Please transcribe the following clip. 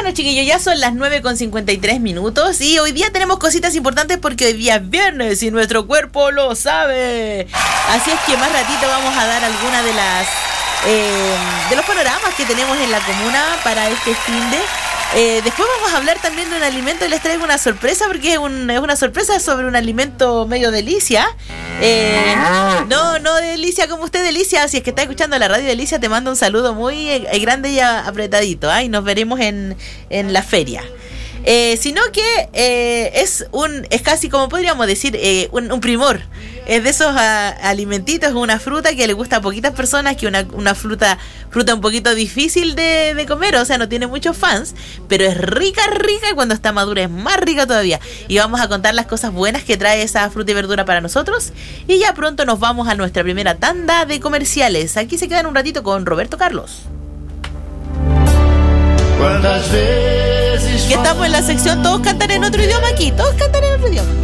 Bueno, chiquillos, ya son las 9:53 y hoy día tenemos cositas importantes porque hoy día es viernes y nuestro cuerpo lo sabe. Así es que más ratito vamos a dar alguna de las de los panoramas que tenemos en la comuna para este finde. Después vamos a hablar también de un alimento y les traigo una sorpresa porque es una sorpresa sobre un alimento medio delicia. No delicia como usted, Delicia. Si es que está escuchando la radio, Delicia, te mando un saludo muy grande y apretadito, y nos veremos en la feria. Sino que es casi como podríamos decir un primor. Es de esos alimentitos, una fruta que le gusta a poquitas personas, que una fruta un poquito difícil de comer, o sea, no tiene muchos fans, pero es rica, y cuando está madura es más rica todavía. Y vamos a contar las cosas buenas que trae esa fruta y verdura para nosotros. Y ya pronto nos vamos a nuestra primera tanda de comerciales. Aquí se quedan un ratito con Roberto Carlos. Que estamos en la sección Todos cantan en otro idioma aquí, todos cantan en otro idioma.